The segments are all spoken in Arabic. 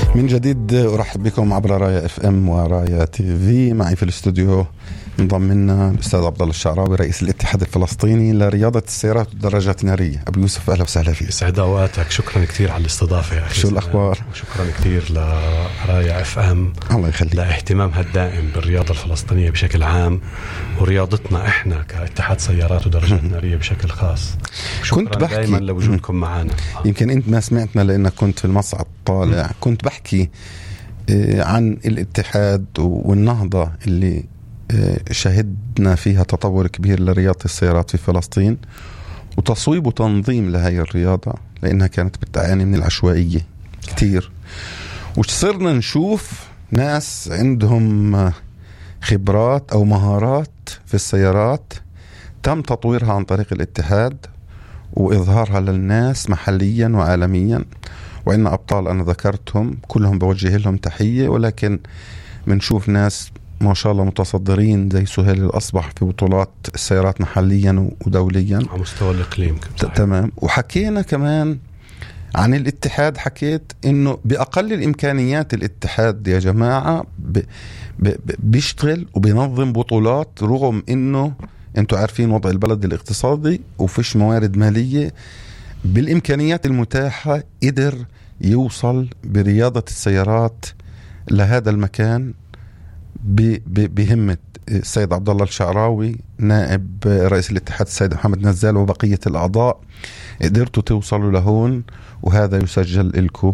من جديد أرحب بكم عبر راية اف ام وراية تي في. معي في الاستوديو انضم لنا الأستاذ عبد الله الشعراوي رئيس الاتحاد الفلسطيني لرياضة السيارات والدراجات النارية. أبو يوسف أهلا وسهلا فيك. سعد أوقاتك، شكرا كتير على الاستضافة يا أخي. شو الأخبار؟ شكرا كتير لراية اف ام، الله يخليك، لاهتمامها الدائم بالرياضة الفلسطينية بشكل عام ورياضتنا احنا كاتحاد سيارات ودراجات نارية بشكل خاص. كنت بحكي دائما لوجودكم معنا. يمكن أنت ما سمعتنا لأنك كنت في المصعد طالع. كنت بحكي عن الاتحاد والنهضة اللي شهدنا فيها تطور كبير لرياضة السيارات في فلسطين وتصويب وتنظيم لهاي الرياضة لأنها كانت بتعاني من العشوائية كتير. وصرنا نشوف ناس عندهم خبرات أو مهارات في السيارات تم تطويرها عن طريق الاتحاد وإظهارها للناس محليا وعالميا. وإن أبطال أنا ذكرتهم كلهم بوجه لهم تحية، ولكن منشوف ناس ما شاء الله متصدرين زي سهيل الأصبح في بطولات السيارات محليا ودوليا على مستوى الإقليم. تمام. وحكينا كمان عن الاتحاد، حكيت إنه بأقل الإمكانيات الاتحاد يا جماعة بيشتغل وبينظم بطولات رغم إنه أنتوا عارفين وضع البلد الاقتصادي وفيش موارد مالية. بالإمكانيات المتاحة قدر يوصل برياضة السيارات لهذا المكان بهمة السيد عبد الله الشعراوي نائب رئيس الاتحاد السيد محمد نزال وبقية الأعضاء. قدرتوا توصلوا لهون وهذا يسجل لكم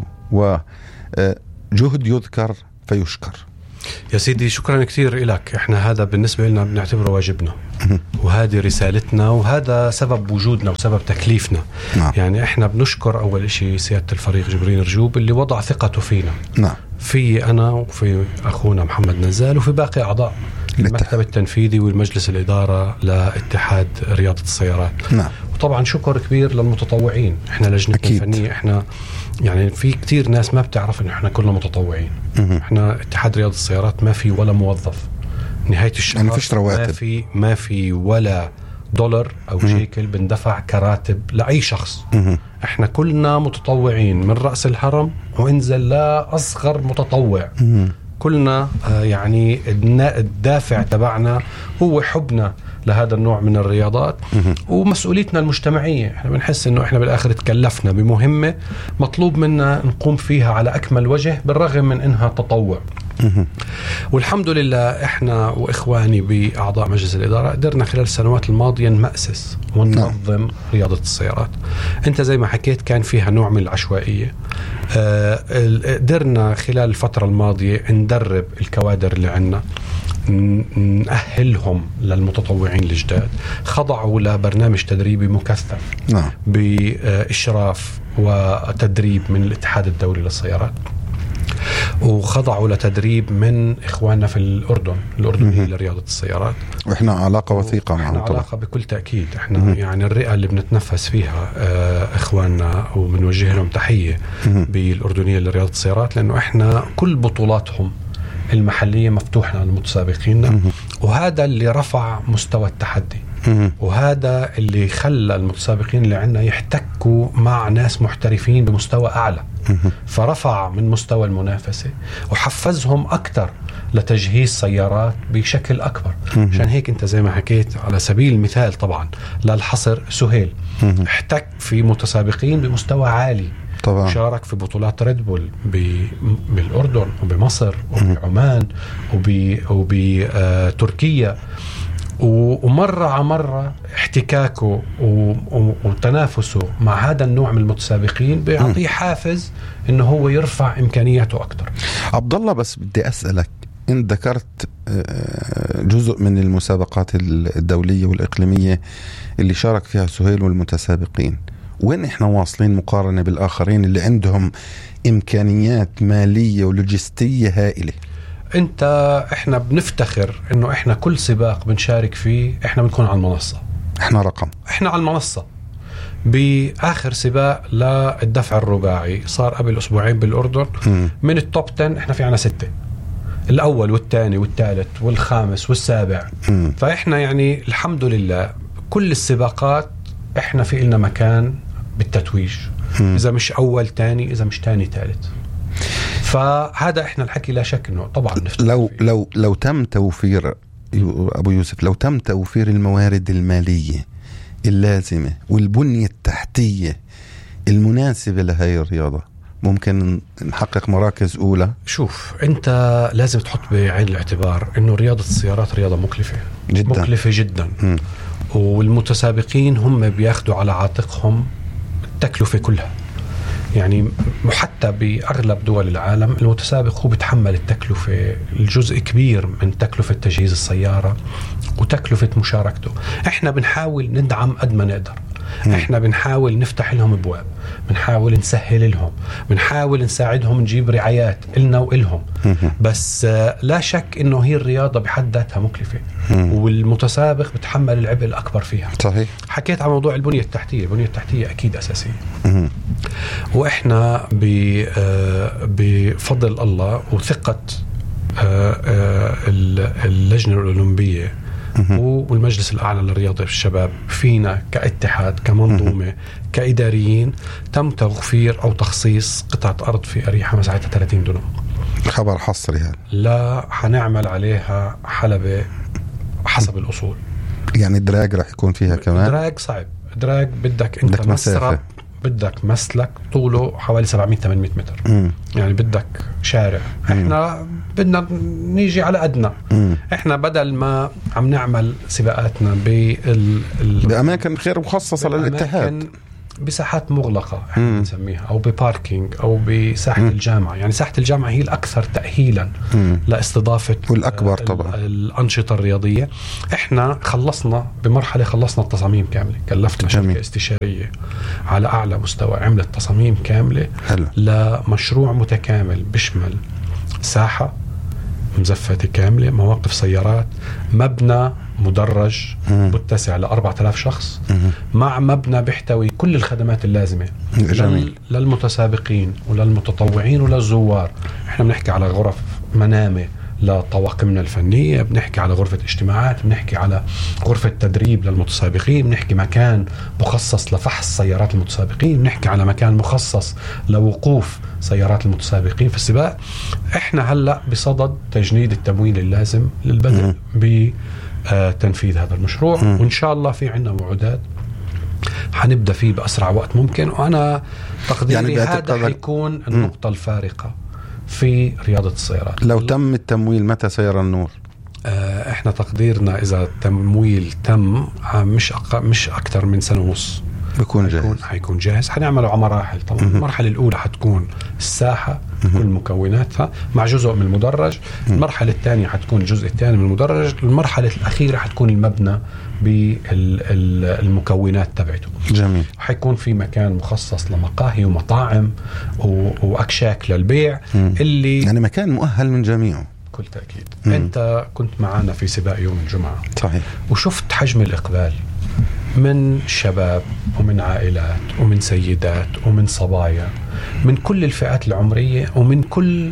وجهد يذكر فيشكر. يا سيدي شكرا كثير لك. احنا هذا بالنسبة لنا بنعتبره واجبنا وهذه رسالتنا وهذا سبب وجودنا وسبب تكليفنا. نعم. يعني احنا بنشكر أول شيء سيادة الفريق جبرين رجوب اللي وضع ثقته فينا. نعم. في أنا وفي أخونا محمد نزال وفي باقي أعضاء المكتب التنفيذي والمجلس الإدارة لاتحاد رياضة السيارات. نعم. وطبعا شكر كبير للمتطوعين. احنا لجنتنا الفنية احنا يعني في كتير ناس ما بتعرف ان احنا كلنا متطوعين. احنا اتحاد رياضة السيارات ما في ولا موظف نهاية الشهر، يعني فيش رواتب، ما في ولا دولار او شيكل بندفع كراتب لأي شخص. احنا كلنا متطوعين من رأس الهرم وانزل لأصغر متطوع. كلنا يعني الدافع تبعنا هو حبنا لهذا النوع من الرياضات ومسؤوليتنا المجتمعية. احنا بنحس انه احنا بالاخر تكلفنا بمهمة مطلوب منا نقوم فيها على اكمل وجه بالرغم من انها تطوع. والحمد لله احنا واخواني باعضاء مجلس الاداره قدرنا خلال السنوات الماضيه نمأسس وننظم رياضه السيارات. انت زي ما حكيت كان فيها نوع من العشوائيه. قدرنا خلال الفتره الماضيه ندرب الكوادر اللي عندنا، نأهلهم للمتطوعين الجداد، خضعوا لبرنامج تدريبي مكثف. نعم. بإشراف وتدريب من الاتحاد الدولي للسيارات، وخضعوا لتدريب من إخواننا في الأردنية لرياضة السيارات. وإحنا علاقة وثيقة معهم. إحنا علاقة بكل تأكيد. إحنا يعني الرئة اللي بنتنفس فيها إخواننا وبنوجه لهم تحية بالأردنية لرياضة السيارات، لأنه إحنا كل بطولاتهم المحلية مفتوحة للمتسابقين. وهذا اللي رفع مستوى التحدي، وهذا اللي خلى المتسابقين اللي عندنا يحتكوا مع ناس محترفين بمستوى أعلى، فرفع من مستوى المنافسة وحفزهم أكتر لتجهيز سيارات بشكل أكبر. عشان هيك أنت زي ما حكيت على سبيل المثال طبعا لا الحصر سهيل احتك في متسابقين بمستوى عالي طبعا. شارك في بطولات ريد بول بالأردن وبمصر وبعمان وبتركيا، ومرة على مرة احتكاكه وتنافسه مع هذا النوع من المتسابقين بيعطيه حافز انه هو يرفع امكانياته اكتر. عبد الله بس بدي اسألك، انت ذكرت جزء من المسابقات الدولية والإقليمية اللي شارك فيها سهيل والمتسابقين، وين احنا واصلين مقارنة بالآخرين اللي عندهم إمكانيات مالية ولوجستية هائلة؟ احنا بنفتخر انه احنا كل سباق بنشارك فيه احنا بنكون على المنصة. احنا على المنصة. بآخر سباق للدفع الرباعي صار قبل أسبوعين بالأردن، من التوب 10 احنا في عنا 6، الأول والثاني والثالث والخامس والسابع. فاحنا يعني الحمد لله كل السباقات احنا في لنا مكان بالتتويج، إذا مش أول تاني، إذا مش تاني ثالث. فهذا احنا الحكي لا شك انه طبعا لو تم توفير ابو يوسف، لو تم توفير الموارد المالية اللازمة والبنية التحتية المناسبة لهي الرياضة، ممكن نحقق مراكز أولى. شوف أنت لازم تحط بعين الاعتبار أنه رياضة السيارات رياضة مكلفة جدا. والمتسابقين هم بياخدوا على عاتقهم التكلفة كلها. يعني حتى بأغلب دول العالم المتسابق هو بيتحمل التكلفة، الجزء كبير من تكلفة تجهيز السيارة وتكلفة مشاركته. احنا بنحاول ندعم قد ما نقدر، احنا بنحاول نفتح لهم ابواب، بنحاول نسهل لهم، بنحاول نساعدهم، نجيب رعايات إلنا وإلهم. بس لا شك انه هي الرياضة بحد ذاتها مكلفة، والمتسابق بتحمل العبء الأكبر فيها. صحيح. حكيت عن موضوع البنية التحتية. البنية التحتية أكيد أساسية، وإحنا بفضل الله وثقة اللجنة الأولمبية والمجلس الأعلى للرياضة الشباب فينا كاتحاد كمنظومة كإداريين، تم توفير أو تخصيص قطعة أرض في أريحة مساحتها 30 دونم. خبر حصري هذا. لا حنعمل عليها حلبة حسب الأصول. يعني الدراج رح يكون فيها كمان؟ دراج صعب. دراج بدك أنت مسرب، بدك مسلك طوله حوالي 700-800 متر. يعني بدك شارع. احنا بدنا نيجي على قدنا. احنا بدل ما عم نعمل سباقاتنا بأماكن غير مخصصة للاتحاد، بساحات مغلقة احنا نسميها، او بباركينج، او بساحة الجامعة. يعني ساحة الجامعة هي الأكثر تأهيلا لاستضافة والأكبر طبعا الأنشطة الرياضية. احنا خلصنا التصاميم كاملة، كلفتنا شركة استشارية على أعلى مستوى، عملت تصاميم كاملة لمشروع متكامل بيشمل ساحة مزفتة كاملة، مواقف سيارات، مبنى مدرج متسع ل4000 شخص، مع مبنى بيحتوي كل الخدمات اللازمة للمتسابقين وللمتطوعين وللزوار. احنا بنحكي على غرف منامة لطواقمنا الفنية، بنحكي على غرفة اجتماعات، بنحكي على غرفة تدريب للمتسابقين، بنحكي مكان مخصص لفحص سيارات المتسابقين، بنحكي على مكان مخصص لوقوف سيارات المتسابقين في السباق. احنا هلأ بصدد تجنيد التمويل اللازم للبدء بتنفيذ هذا المشروع، وإن شاء الله في عنا موعدات حنبدأ فيه بأسرع وقت ممكن. وأنا تقديري يعني هذا حيكون النقطة الفارقة في رياضة السيارات. لو تم التمويل متى سيرى النور؟ احنا تقديرنا إذا التمويل تم مش أكتر من سنة ونص حيكون جاهز. حنعمله على مراحل. طبعا المرحلة الأولى حتكون الساحة كل مكوناتها مع جزء من المدرج. المرحلة الثانية حتكون الجزء الثاني من المدرج. المرحلة الأخيرة حتكون المبنى بالمكونات تبعته. جميل. حيكون في مكان مخصص لمقاهي ومطاعم وأكشاك للبيع، اللي يعني مكان مؤهل من جميعه. كل تأكيد. أنت كنت معنا في سباق يوم الجمعة. صحيح. وشفت حجم الإقبال من شباب ومن عائلات ومن سيدات ومن صبايا من كل الفئات العمرية ومن كل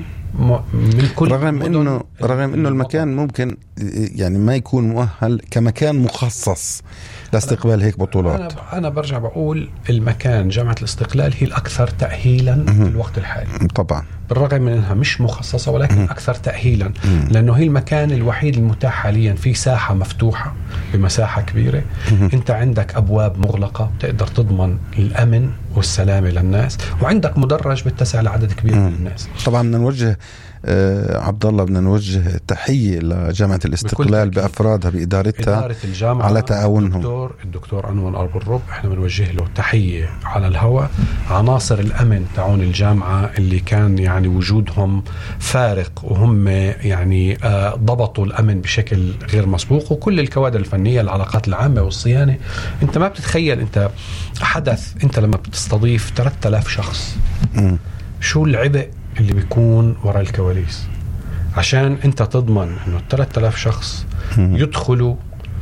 رغم انه المكان ممكن يعني ما يكون مؤهل كمكان مخصص لاستقبال هيك بطولات. أنا برجع بقول المكان جامعة الاستقلال هي الأكثر تأهيلا في الوقت الحالي. طبعا بالرغم من أنها مش مخصصة، ولكن أكثر تأهيلا، لأنه هي المكان الوحيد المتاح حاليا في ساحة مفتوحة بمساحة كبيرة. أنت عندك أبواب مغلقة تقدر تضمن الأمن والسلامة للناس، وعندك مدرج بتسع لعدد كبير من الناس. طبعا بدنا نوجه عبد الله، بدنا نوجه تحية لجامعة الاستقلال بأفرادها بإدارتها، إدارة الجامعة على تعاونهم. الدكتور أنور أبو الرب احنا بنوجه له تحية على الهواء. عناصر الأمن تعون الجامعة اللي كان يعني وجودهم فارق، وهم يعني ضبطوا الأمن بشكل غير مسبوق، وكل الكوادر الفنية، العلاقات العامة والصيانة. انت ما بتتخيل انت حدث، انت لما بتستضيف 3000 شخص شو العبء اللي بيكون وراء الكواليس، عشان انت تضمن انه 3000 شخص يدخلوا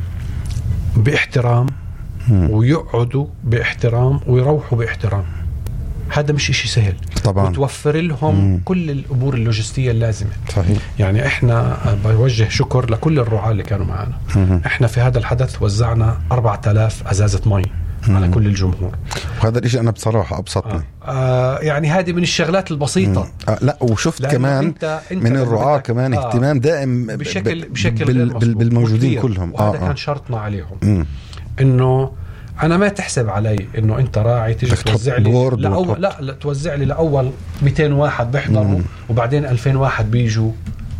باحترام ويقعدوا باحترام ويروحوا باحترام. هذا مش اشي سهل طبعا، وتوفر لهم كل الامور اللوجستية اللازمة. صحيح. يعني احنا بوجه شكر لكل الرعاة اللي كانوا معنا. احنا في هذا الحدث وزعنا 4000 ازازة مي على كل الجمهور. وهذا الشيء أنا بصراحة أبسطني. يعني هذه من الشغلات البسيطة. لا وشفت كمان انت من الرعاة كمان اهتمام دائم بشكل بالموجودين كلهم. وهذا كان شرطنا عليهم. إنه أنا ما تحسب علي إنه أنت راعي تيجي توزع لي لا توزع لي لأول 200 واحد بيحضروا وبعدين 2000 واحد بيجوا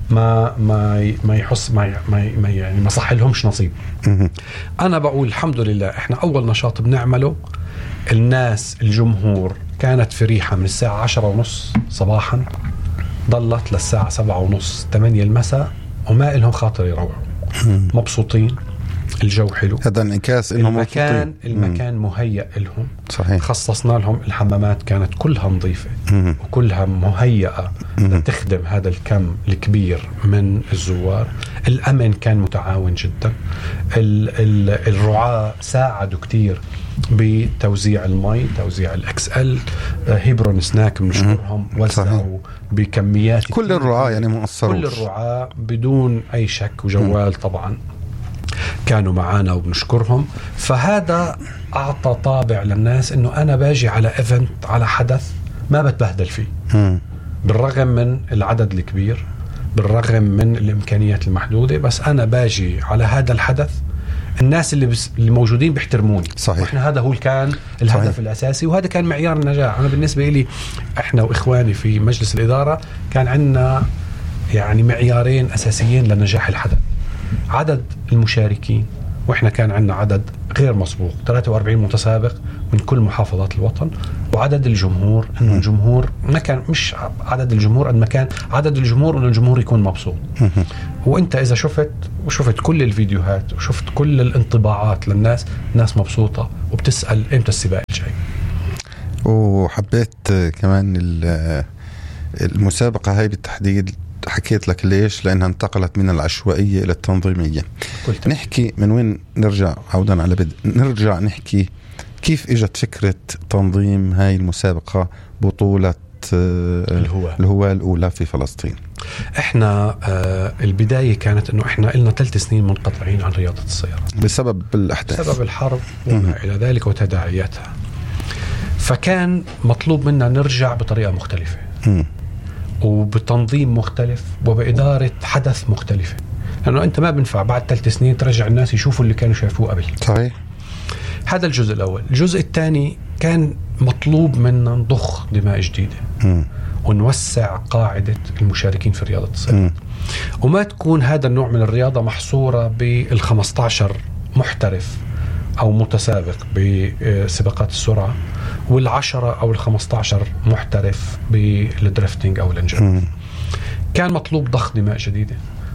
ما يحس ما يعني ما صح لهمش نصيب. أنا بقول الحمد لله إحنا أول نشاط بنعمله الناس الجمهور كانت في ريحة من الساعة 10:30 صباحا ضلت للساعة 7:30 8 المساء وما إلهم خاطر يروحوا، مبسوطين، الجو حلو. هذا انعكاس انهم المكان مهيأ لهم. صحيح. خصصنا لهم الحمامات كانت كلها نظيفة وكلها مهيئة لتخدم هذا الكم الكبير من الزوار. الأمن كان متعاون جدا. الرعاة ساعدوا كتير بتوزيع المي، توزيع الXL. هيبرون سناك بنشكرهم، وزعوا بكميات كل الرعاة يعني مؤثرون، كل الرعاة بدون أي شك، وجوال طبعا كانوا معانا وبنشكرهم. فهذا أعطى طابع للناس إنه أنا باجي على إيفنت، على حدث ما بتبهدل فيه. بالرغم من العدد الكبير، بالرغم من الإمكانيات المحدودة، بس أنا باجي على هذا الحدث الناس اللي موجودين بيحترموني. صحيح. وإحنا هذا هو كان الهدف. صحيح. الأساسي، وهذا كان معيار النجاح. أنا بالنسبة لي إحنا وإخواني في مجلس الإدارة كان عندنا يعني معيارين أساسيين لنجاح الحدث: عدد المشاركين، وإحنا كان عندنا عدد غير مسبوق 43 متسابق من كل محافظات الوطن، وعدد الجمهور إنه الجمهور ما كان مش عدد الجمهور قد ما كان عدد الجمهور إنه الجمهور يكون مبسوط. وإنت إذا شفت كل الفيديوهات وشفت كل الانطباعات للناس، الناس مبسوطة وبتسأل إمتى السباق الجاي. وحبيت كمان المسابقة هاي بالتحديد، حكيت لك ليش، لأنها انتقلت من العشوائية إلى التنظيمية. نحكي من وين نرجع، عودا على نرجع نحكي كيف إجت فكرة تنظيم هاي المسابقة، بطولة الهواة الأولى في فلسطين. إحنا البداية كانت إنه إحنا لنا 3 سنين منقطعين عن رياضة السيارة بسبب الأحداث، بسبب الحرب وما إلى ذلك وتداعياتها. فكان مطلوب منا نرجع بطريقة مختلفة وبتنظيم مختلف وبإدارة حدث مختلفة، لأنه أنت ما بنفع بعد 3 سنين ترجع الناس يشوفوا اللي كانوا شايفوه قبل. صحيح. هذا الجزء الأول. الجزء الثاني كان مطلوب منا نضخ دماء جديدة ونوسع قاعدة المشاركين في رياضة السيارات، وما تكون هذا النوع من الرياضة محصورة بال15 محترف أو متسابق بسباقات السرعة وال10 أو ال15 محترف بالدريفتنج أو الانجل. كان مطلوب ضخ دماء جديدة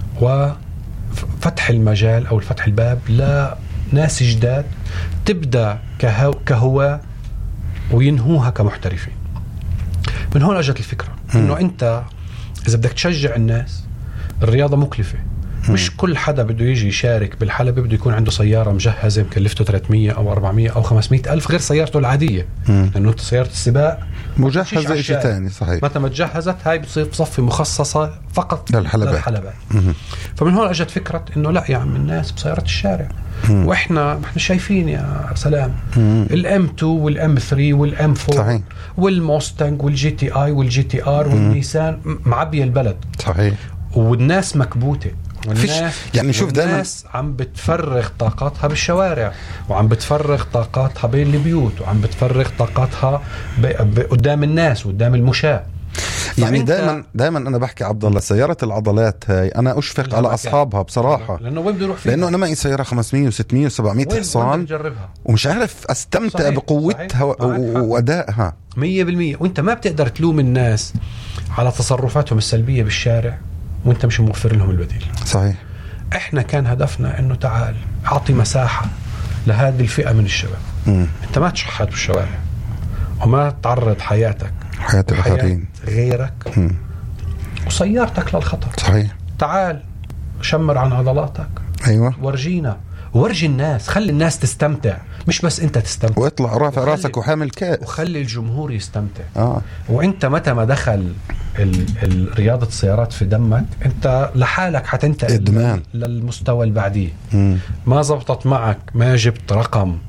وفتح المجال أو الفتح الباب لناس جداد تبدأ كهواة وينهوها كمحترفين. من هون أجت الفكرة إنه أنت إذا بدك تشجع الناس، الرياضة مكلفة، مش كل حدا بده يجي يشارك بالحلبة بده يكون عنده سيارة مجهزة مكلفته 300 أو 400 أو 500 ألف غير سيارته العادية، لأنه سيارة السباق مجهزة إشي تاني. صحيح. متى ما تجهزت هاي بتصير بصفي مخصصة فقط للحلبات. فمن هون أجت فكرة إنه لا يا عم، الناس بسيارة الشارع، وإحنا شايفين يا سلام الM2 والM3 والM4 والموستنج والGTI والGTR والنيسان معبية البلد. صحيح. والناس مكبوتة، والناس يعني شوف الناس عم بتفرغ طاقاتها بالشوارع، وعم بتفرغ طاقاتها بين البيوت، وعم بتفرغ طاقاتها قدام الناس وقدام المشاة. يعني دائما انا بحكي عبد الله، سياره العضلات هاي انا اشفق على اصحابها بصراحه، لانه وين بدي اروح فيها؟ لانه انا معي سياره 500 و600 و700 حصان ومش عارف استمتع. صحيح. بقوتها وادائها 100%. وانت ما بتقدر تلوم الناس على تصرفاتهم السلبيه بالشارع وانت مش موفر لهم البديل. صحيح. احنا كان هدفنا انه تعال اعطي مساحه لهذه الفئه من الشباب. انت ما تشحت بالشوارع وما تعرض حياة الآخرين غيرك وسيارتك للخطر. صحيح. تعال شمر عن عضلاتك. أيوة. ورجينا، ورجي الناس، خلي الناس تستمتع، مش بس انت تستمتع، واطلع رافع راسك وحامل كاس، وخلي الجمهور يستمتع. وانت متى ما دخل رياضة السيارات في دمك، انت لحالك حتنتقل للمستوى اللي بعديه. ما زبطت معك، ما جبت رقم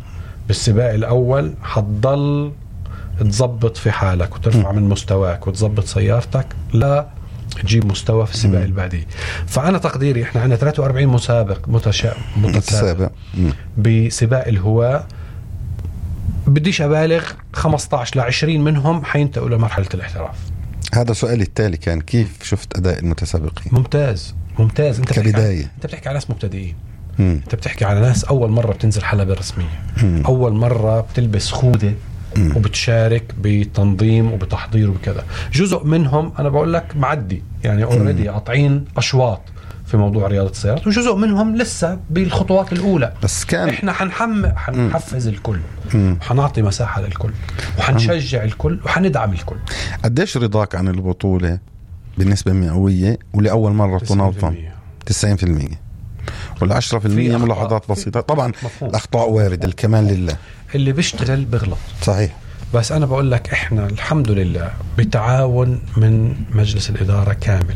بالسباق الأول حتضل تزبط في حالك وترفع من مستواك وتزبط سيارتك لا تجيب مستوى في السباق اللي بعديه. فأنا تقديري إحنا عندنا 43 مسابق متسابق بسباق الهواة. بديش أبالغ 15 ل 20 منهم حينتقلوا لمرحلة الاحتراف. هذا سؤالي التالي كان كيف شفت أداء المتسابقين؟ ممتاز. انت كبداية انت بتحكي على ناس مبتدئين. انت بتحكي على ناس اول مرة بتنزل حلبة رسمية. اول مرة بتلبس خوذة وبتشارك بتنظيم وبتحضير وبكذا. جزء منهم انا بقول لك معدي يعني اوريدي قاطعين اشواط في موضوع رياضة السيارات، وجزء منهم لسه بالخطوات الأولى. بس كان إحنا حنحفز الكل وحنعطي مساحة للكل وحنشجع الكل وحندعم الكل. قديش رضاك عن البطولة بالنسبة مئوية ولأول مرة تنظم؟ 90%. وال10% ملاحظات بسيطة طبعا. مفهوم. الأخطاء واردة، الكمال لله. اللي بيشتغل بغلط صحيح. بس أنا بقول لك إحنا الحمد لله بتعاون من مجلس الإدارة كامل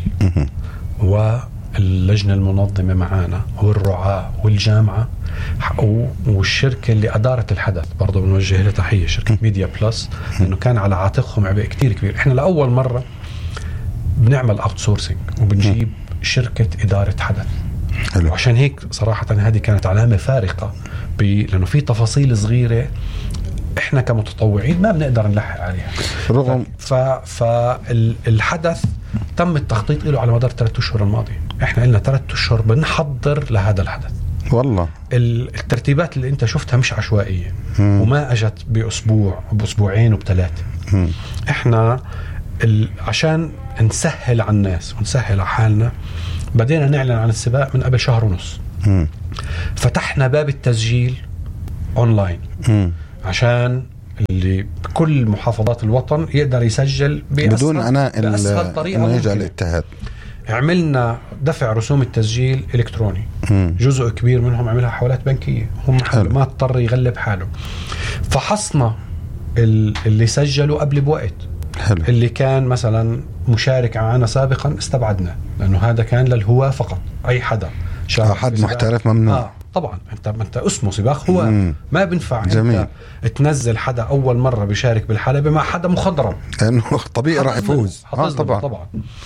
واللجنة المنظمة معانا والرعاة والجامعة والشركة اللي أدارت الحدث برضو بنوجه لها تحية، شركة ميديا بلس، لأنه كان على عاتقهم عبء كتير كبير. إحنا لأول مرة بنعمل اوت سورسينج وبنجيب شركة إدارة حدث. حلو. وعشان هيك صراحة هذه كانت علامة فارقة لأنه في تفاصيل صغيرة إحنا كمتطوعين ما بنقدر نلحق عليها. رغم فالحدث تم التخطيط له على مدار 3 أشهر الماضية. إحنا لنا 3 أشهر بنحضر لهذا الحدث. والله الترتيبات اللي أنت شفتها مش عشوائية وما أجت بأسبوع وبأسبوعين وبثلاثة. إحنا عشان نسهل على الناس ونسهل على حالنا بدينا نعلن عن السباق من قبل 1.5 شهر. فتحنا باب التسجيل أونلاين عشان اللي بكل محافظات الوطن يقدر يسجل بدون بأسهل طريقة إنه يجي الاتحاد. عملنا دفع رسوم التسجيل إلكتروني. جزء كبير منهم عملها حوالات بنكية، هم ما اضطر يغلب حاله. فحصنا اللي سجلوا قبل بوقت. حلو. اللي كان مثلا مشارك معنا سابقا استبعدنا لأنه هذا كان للهواة فقط. أي حدا حد محترف ممنوع. طبعا انت اسمه سباق هو ما بينفع انت تنزل حدا اول مره بيشارك بالحلبة مع حدا مخضرم انه طبيعي راح يفوز. طبعا.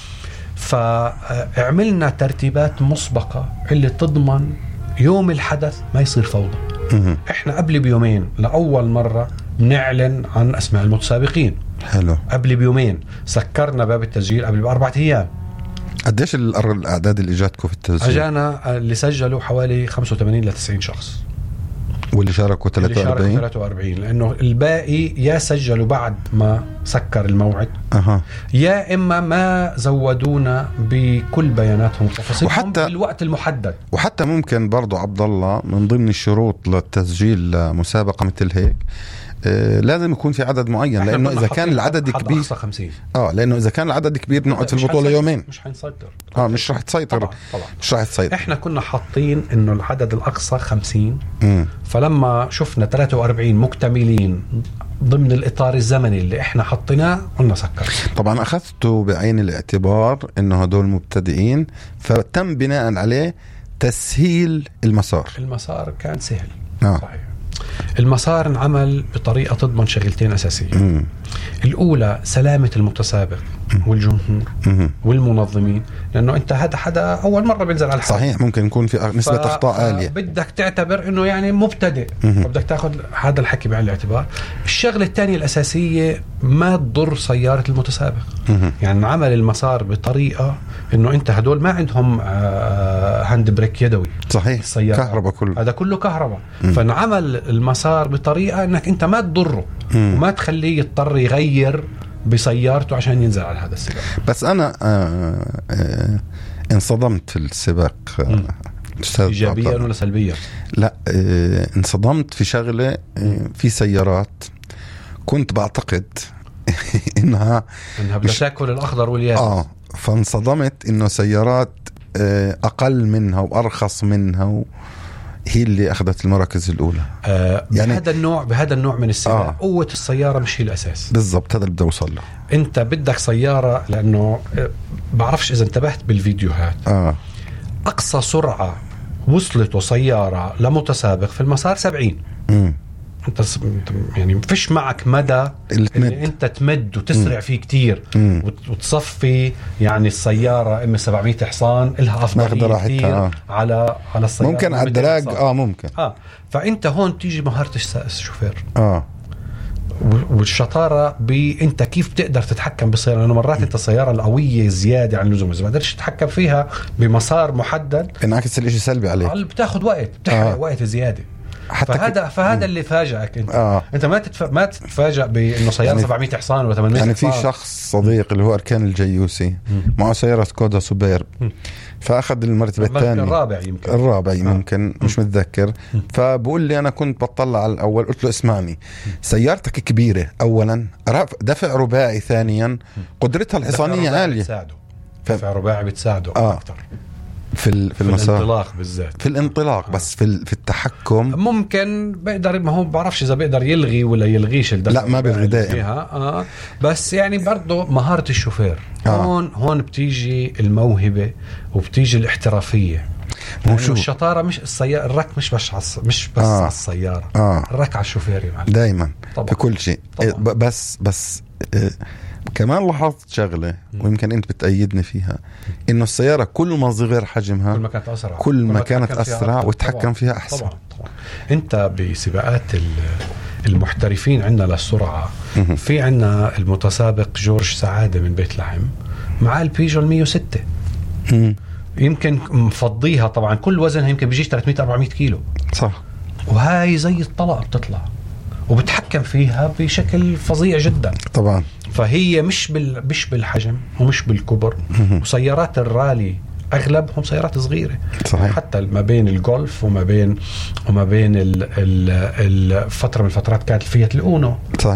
فعملنا ترتيبات مسبقه اللي تضمن يوم الحدث ما يصير فوضى. احنا قبل بيومين لاول مره نعلن عن اسماء المتسابقين. حلو. قبل بيومين سكرنا باب التسجيل قبل ب4 أيام. قديش الأعداد اللي جاتكم في التسجيل؟ أجانا اللي سجلوا حوالي 85 ل 90 شخص. واللي شاركوا 43 لأنه الباقي يا سجلوا بعد ما سكر الموعد يا إما ما زودونا بكل بياناتهم وتفاصيلهم بالوقت المحدد. وحتى ممكن برضو عبد الله من ضمن الشروط للتسجيل لمسابقة مثل هيك لازم يكون في عدد معين، لانه اذا كان العدد كبير 50 لانه اذا كان العدد كبير نقعد في البطوله يومين مش حنسيطر. مش راح تسيطر. طبعا. مش راح تسيطر. احنا كنا حاطين انه العدد الاقصى 50. فلما شفنا 43 مكتملين ضمن الاطار الزمني اللي احنا حطيناه قلنا سكر. طبعا اخذته بعين الاعتبار انه هدول مبتدئين فتم بناء عليه تسهيل المسار كان سهل. صحيح. المسار انعمل بطريقة تضمن شغلتين أساسية. الأولى سلامة المتسابق والجمهور والمنظمين، لأنه أنت هذا حدا أول مرة بينزل على الحدث. صحيح. ممكن يكون في نسبة أخطاء عالية. بدك تعتبر أنه يعني مبتدئ فبدك تأخذ هذا الحكي بعين الاعتبار. الشغلة الثانية الأساسية ما تضر سيارة المتسابق. يعني عمل المسار بطريقة أنه أنت هدول ما عندهم هاند بريك يدوي. صحيح. كهرباء كله. هذا كله كهرباء. فنعمل المسار بطريقة أنك أنت ما تضره وما تخليه يضطر يغير بسيارته عشان ينزل على هذا السباق. بس أنا انصدمت في السباق. إيجابيا ولا سلبيا؟ لا انصدمت في شغلة. في سيارات كنت بعتقد إنها بتاكل الأخضر واليابس. فانصدمت إنه سيارات أقل منها وأرخص منها هي اللي أخذت المراكز الأولى. يعني بهذا النوع من السباق قوة السيارة مش هي الأساس. بالضبط. هذا اللي بدي أوصل له. أنت بدك سيارة، لأنه بعرفش إذا انتبهت بالفيديوهات. أقصى سرعة وصلته سيارة لمتسابق في المسار 70. انت يعني فيش معك مدى اللي انت تمد وتسرع فيه كتير وتصفي يعني السيارة ام 700 حصان لها افضلية كتير على السيارة ممكن على الدراج ممكن فانت هون تيجي مهارة الشوفير والشطارة انت كيف بتقدر تتحكم بالسيارة، لأنه مرات انت السيارة القوية زيادة عن اللزوم، إذا ما قدرتش تتحكم فيها بمسار محدد انعكس الاشي سلبي عليك، بتاخد وقت، بتحرق وقت زيادة. فهذا اللي فاجأك انت. انت ما تتفاجأ بانه سيارة يعني 700 حصان ولا 800 يعني حصان. في شخص صديق اللي هو أركان الجيوسي معه سيارة كودا سوبيرب، فأخذ المرتبة الثانية الرابع يمكن مش متذكر. فبقول لي أنا كنت بطلع على الأول، قلت له اسمعني، سيارتك كبيرة أولا، دفع رباعي ثانيا، قدرتها الحصانية عالية، دفع رباعي بتساعده أكتر في الانطلاق بالذات، في الانطلاق بس في التحكم ممكن بيقدر، ما هو بعرفش إذا بيقدر يلغي ولا يلغيش الدفع، لا ما بيلغي دائما بس يعني برضو مهارة الشوفير هون بتيجي الموهبة وبتيجي الاحترافية. الشطارة مش السيارة، الرك مش بس على السيارة، الرك على الشوفير يعني دايما في كل شيء. بس كمان لاحظت شغلة ويمكن أنت بتأيدني فيها، إنه السيارة كل ما صغر حجمها كل ما كانت أسرع وتحكم فيها أحسن. طبعا. أنت بسباقات المحترفين عندنا للسرعة، في عندنا المتسابق جورج سعادة من بيت لحم مع البيجو 106 يمكن مفضيها، طبعا كل وزنها يمكن بيجيش 300-400 كيلو، صح، وهاي زي الطلقة بتطلع وبتحكم فيها بشكل فظيع جدا طبعا. فهي مش بالحجم ومش بالكبر. وسيارات الرالي اغلبهم سيارات صغيره، صحيح. حتى ما بين الجولف وما بين الفتره من الفترات كانت الفيات الأونو، صحيح.